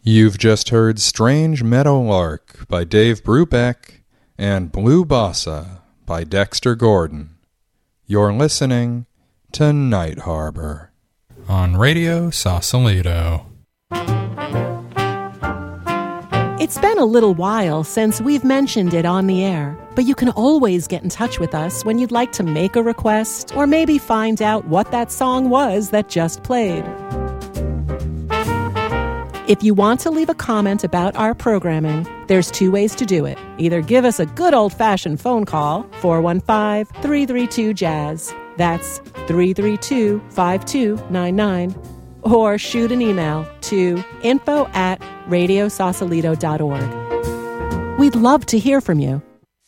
You've just heard Strange Meadowlark by Dave Brubeck and Blue Bossa by Dexter Gordon. You're listening to Night Harbor on Radio Sausalito. It's been a little while since we've mentioned it on the air, but you can always get in touch with us when you'd like to make a request or maybe find out what that song was that just played. If you want to leave a comment about our programming, there's two ways to do it. Either give us a good old-fashioned phone call, 415-332-JAZZ. That's 332-5299. Or shoot an email to info@radiosausalito.org. We'd love to hear from you.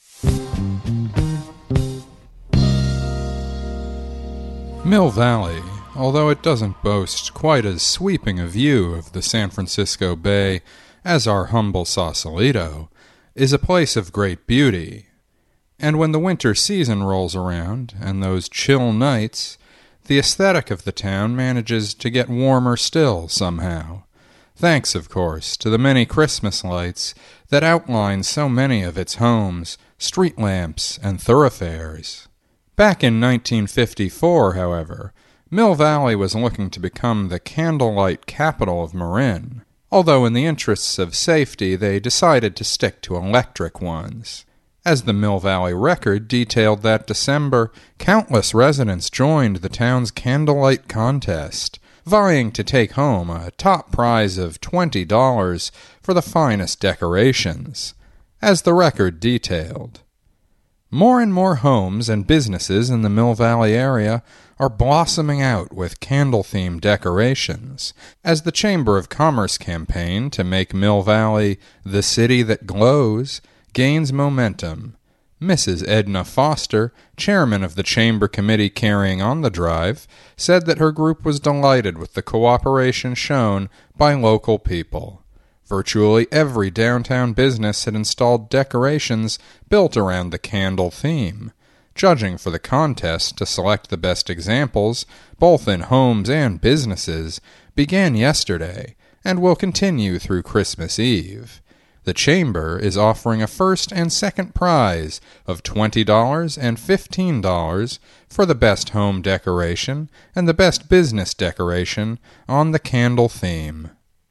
Mill Valley, although it doesn't boast quite as sweeping a view of the San Francisco Bay as our humble Sausalito, is a place of great beauty. And when the winter season rolls around, and those chill nights, the aesthetic of the town manages to get warmer still somehow, thanks, of course, to the many Christmas lights that outline so many of its homes, street lamps, and thoroughfares. Back in 1954, however, Mill Valley was looking to become the candlelight capital of Marin, although in the interests of safety they decided to stick to electric ones. As the Mill Valley Record detailed that December, countless residents joined the town's candlelight contest, vying to take home a top prize of $20 for the finest decorations. As the record detailed, more and more homes and businesses in the Mill Valley area are blossoming out with candle-themed decorations, as the Chamber of Commerce campaign to make Mill Valley the city that glows gains momentum. Mrs. Edna Foster, chairman of the chamber committee carrying on the drive, said that her group was delighted with the cooperation shown by local people. Virtually every downtown business had installed decorations built around the candle theme. Judging for the contest to select the best examples, both in homes and businesses, began yesterday and will continue through Christmas Eve. The Chamber is offering a first and second prize of $20 and $15 for the best home decoration and the best business decoration on the candle theme.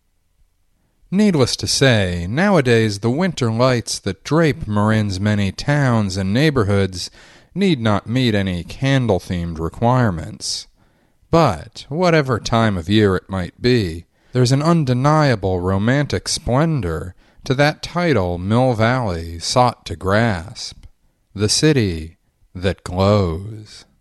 Needless to say, nowadays the winter lights that drape Marin's many towns and neighborhoods need not meet any candle-themed requirements. But, whatever time of year it might be, there's an undeniable romantic splendor to that title Mill Valley sought to grasp, the city that glows.